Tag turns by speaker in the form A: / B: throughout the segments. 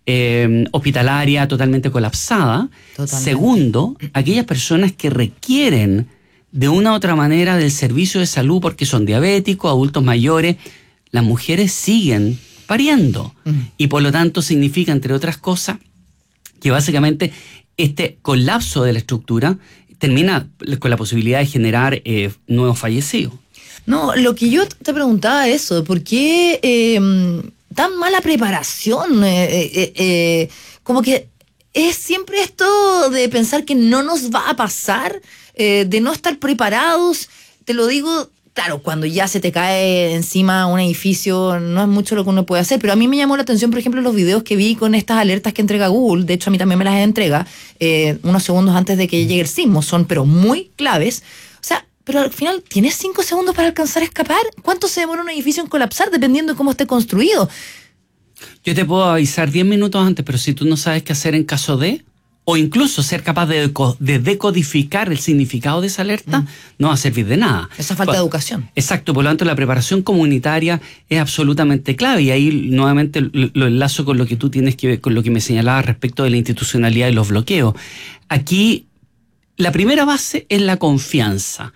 A: hospitalaria totalmente colapsada.
B: Totalmente.
A: Segundo, aquellas personas que requieren de una u otra manera del servicio de salud porque son diabéticos, adultos mayores, las mujeres siguen pariendo. Y por lo tanto significa, entre otras cosas, que básicamente este colapso de la estructura termina con la posibilidad de generar nuevos fallecidos.
B: No, lo que yo te preguntaba es eso, ¿por qué tan mala preparación? Como que es siempre esto de pensar que no nos va a pasar, de no estar preparados. Te lo digo, claro, cuando ya se te cae encima un edificio, no es mucho lo que uno puede hacer, pero a mí me llamó la atención, por ejemplo, los videos que vi con estas alertas que entrega Google. De hecho, a mí también me las entrega unos segundos antes de que llegue el sismo, son pero muy claves. O sea, pero al final, ¿tienes 5 segundos para alcanzar a escapar? ¿Cuánto se demora un edificio en colapsar dependiendo de cómo esté construido?
A: Yo te puedo avisar 10 minutos antes, pero si tú no sabes qué hacer en caso de, o incluso ser capaz de decodificar el significado de esa alerta, no va a servir de nada.
B: Esa falta de educación.
A: Exacto, por lo tanto la preparación comunitaria es absolutamente clave, y ahí nuevamente lo enlazo con lo que tú tienes que ver, con lo que me señalabas respecto de la institucionalidad y los bloqueos. Aquí la primera base es la confianza,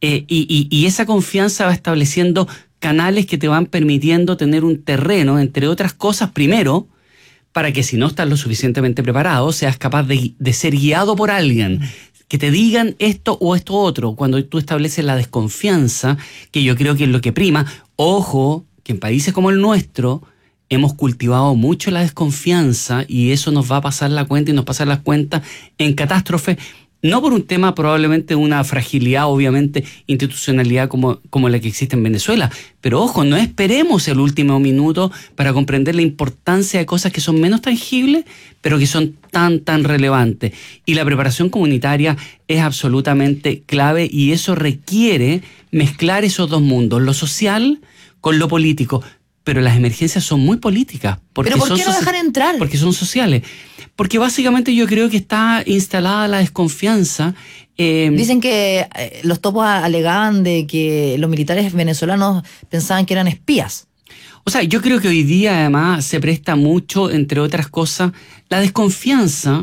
A: y esa confianza va estableciendo canales que te van permitiendo tener un terreno, entre otras cosas, primero, para que si no estás lo suficientemente preparado, seas capaz de ser guiado por alguien, que te digan esto o esto otro. Cuando tú estableces la desconfianza, que yo creo que es lo que prima, ojo, que en países como el nuestro hemos cultivado mucho la desconfianza, y eso nos va a pasar la cuenta y nos pasa las cuentas en catástrofes, no por un tema probablemente de una fragilidad, obviamente, institucionalidad como la que existe en Venezuela. Pero ojo, no esperemos el último minuto para comprender la importancia de cosas que son menos tangibles, pero que son tan relevantes. Y la preparación comunitaria es absolutamente clave, y eso requiere mezclar esos dos mundos, lo social con lo político. Pero las emergencias son muy políticas.
B: ¿Pero por qué no dejar entrar?
A: Porque son sociales. Porque básicamente yo creo que está instalada la desconfianza.
B: Dicen que los topos alegaban de que los militares venezolanos pensaban que eran espías.
A: O sea, yo creo que hoy día además se presta mucho, entre otras cosas, la desconfianza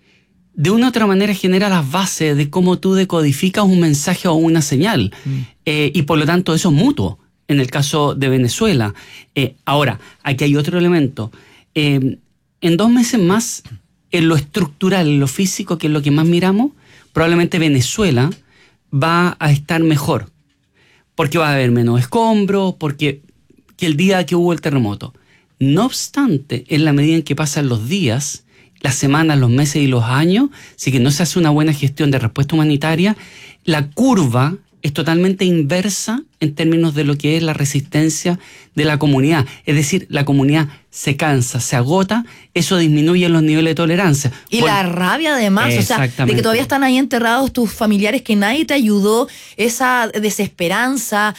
A: de una u otra manera genera las bases de cómo tú decodificas un mensaje o una señal. Y por lo tanto eso es mutuo. En el caso de Venezuela. Ahora, aquí hay otro elemento. En 2 meses más, en lo estructural, en lo físico, que es lo que más miramos, probablemente Venezuela va a estar mejor. Porque va a haber menos escombros, porque que el día que hubo el terremoto. No obstante, en la medida en que pasan los días, las semanas, los meses y los años, si que no se hace una buena gestión de respuesta humanitaria, la curva es totalmente inversa en términos de lo que es la resistencia de la comunidad. Es decir, la comunidad se cansa, se agota, eso disminuye los niveles de tolerancia.
B: Y la rabia además, o sea, de que todavía están ahí enterrados tus familiares, que nadie te ayudó, esa desesperanza,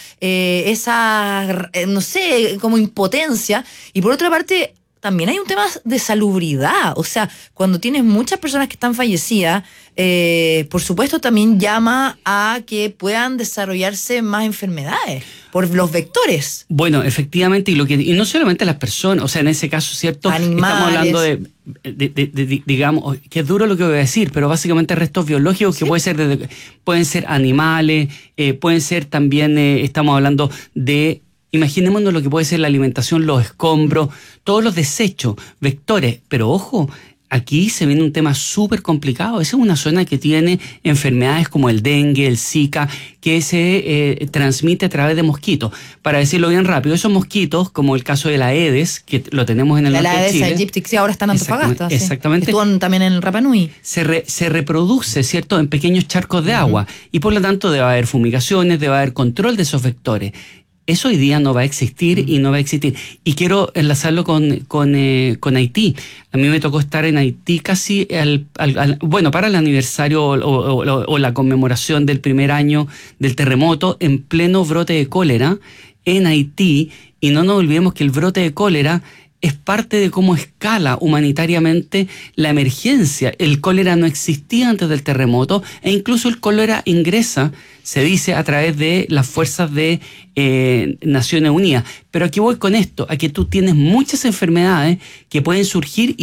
B: esa, no sé, como impotencia. Y por otra parte, también hay un tema de salubridad. O sea, cuando tienes muchas personas que están fallecidas, por supuesto también llama a que puedan desarrollarse más enfermedades por los vectores.
A: Bueno, efectivamente, y no solamente las personas, o sea, en ese caso, ¿cierto?
B: Animales.
A: Estamos hablando de digamos, que es duro lo que voy a decir, pero básicamente restos biológicos,
B: ¿sí?
A: Que pueden ser animales, pueden ser también, estamos hablando de... Imaginémonos lo que puede ser la alimentación, los escombros, todos los desechos, vectores. Pero ojo, aquí se viene un tema súper complicado. Esa es una zona que tiene enfermedades como el dengue, el Zika, que se transmite a través de mosquitos. Para decirlo bien rápido, esos mosquitos, como el caso de la Aedes, que lo tenemos en el norte de Chile.
B: La Aedes aegypti, ahora está en Antofagasta.
A: Exactamente.
B: Estuvo también en Rapa Nui.
A: Se reproduce, ¿cierto?, en pequeños charcos de agua. Y por lo tanto debe haber fumigaciones, debe haber control de esos vectores. Eso hoy día no va a existir y no va a existir. Y quiero enlazarlo con Haití. A mí me tocó estar en Haití casi para el aniversario o la conmemoración del primer año del terremoto, en pleno brote de cólera en Haití. Y no nos olvidemos que el brote de cólera es parte de cómo escala humanitariamente la emergencia. El cólera no existía antes del terremoto, e incluso el cólera ingresa, se dice, a través de las fuerzas de Naciones Unidas. Pero aquí voy con esto, a que tú tienes muchas enfermedades que pueden surgir